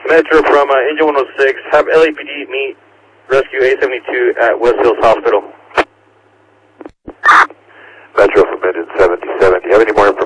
Metro from Engine 106. Have LAPD meet Rescue A72 at West Hills Hospital. Metro from Engine 77. Do you have any more